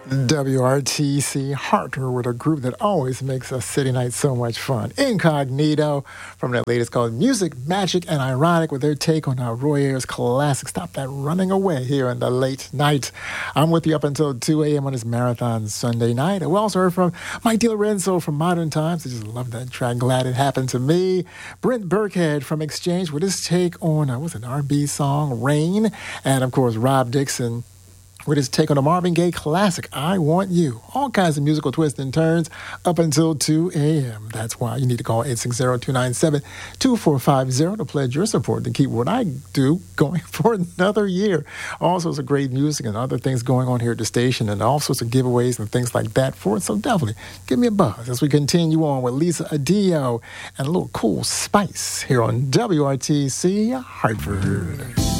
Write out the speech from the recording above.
WRTC Hartford with a group that always makes a city night so much fun. Incognito from their latest called Music, Magic, and Ironic with their take on Roy Ayers' classic Stop That Running Away here in the late night. I'm with you up until 2 a.m. on this marathon Sunday night. And we also heard from Mike DiLorenzo from Modern Times. I just love that track. Glad it happened to me. Brent Burkhead from Exchange with his take on, what's an R&B song, Rain. And of course, Rob Dixon with his take on the Marvin Gaye classic, I Want You. All kinds of musical twists and turns up until 2 a.m. That's why you need to call 860-297-2450 to pledge your support to keep what I do going for another year. All sorts of great music and other things going on here at the station and all sorts of giveaways and things like that for it. So definitely give me a buzz as we continue on with Lisa Addio and a little cool spice here on WRTC Hartford.